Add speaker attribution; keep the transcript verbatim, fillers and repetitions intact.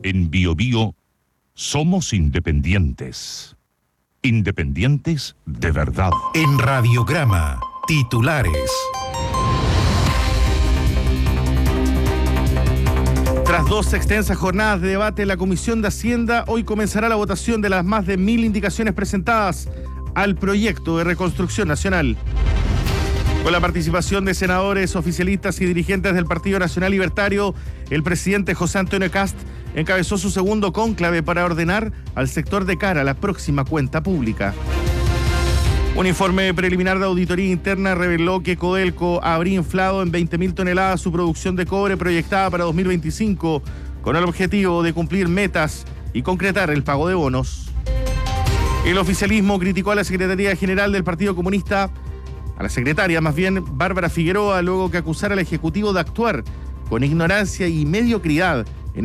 Speaker 1: En Bio Bio somos independientes. Independientes de verdad.
Speaker 2: En Radiograma, titulares.
Speaker 3: Tras dos extensas jornadas de debate en la Comisión de Hacienda, hoy comenzará la votación de las más de mil indicaciones presentadas al proyecto de reconstrucción nacional. Con la participación de senadores, oficialistas y dirigentes del Partido Nacional Libertario, el presidente José Antonio Kast encabezó su segundo cónclave para ordenar al sector de cara a la próxima cuenta pública. Un informe preliminar de auditoría interna reveló que Codelco habría inflado en veinte mil toneladas su producción de cobre proyectada para dos mil veinticinco, con el objetivo de cumplir metas y concretar el pago de bonos. El oficialismo criticó a la Secretaría General del Partido Comunista, a la secretaria más bien, Bárbara Figueroa, luego que acusara al Ejecutivo de actuar con ignorancia y mediocridad